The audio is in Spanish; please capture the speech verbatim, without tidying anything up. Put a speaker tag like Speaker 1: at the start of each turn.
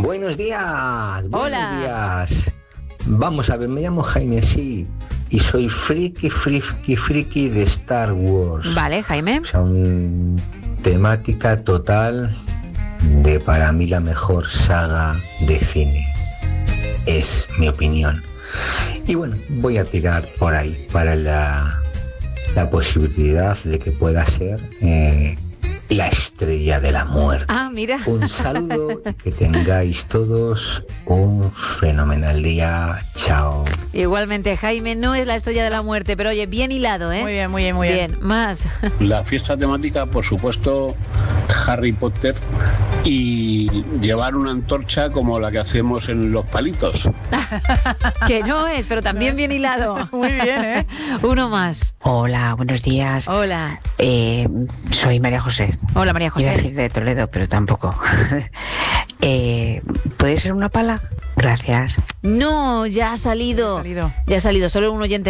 Speaker 1: Buenos días. Buenos
Speaker 2: Hola.
Speaker 1: días. Vamos a ver, me llamo Jaime, sí, y soy friki, friki, friki de Star Wars.
Speaker 2: Vale, Jaime.
Speaker 1: O sea, un temática total de, para mí, la mejor saga de cine. Es mi opinión. Y bueno, voy a tirar por ahí para la, la posibilidad de que pueda ser eh, la estrella de la muerte.
Speaker 2: Ah, mira.
Speaker 1: Un saludo y que tengáis todos un fenomenal día. Chao.
Speaker 2: Igualmente, Jaime no es la estrella de la muerte, pero oye, bien hilado, ¿eh?
Speaker 3: Muy bien, muy bien, muy bien.
Speaker 2: Bien, más.
Speaker 4: La fiesta temática, por supuesto, Harry Potter, y llevar una antorcha como la que hacemos en Los Palitos.
Speaker 2: Que no es, pero también bien hilado.
Speaker 3: Muy bien, ¿eh?
Speaker 2: Uno más.
Speaker 5: Hola, buenos días.
Speaker 2: Hola.
Speaker 5: Eh, soy María José.
Speaker 2: Hola, María
Speaker 5: Iba a
Speaker 2: José.
Speaker 5: decir de Toledo, pero tampoco. eh, ¿Puede ser una pala? Gracias.
Speaker 2: No, ya ha salido.
Speaker 3: Ha salido.
Speaker 2: Ya ha salido, solo un oyente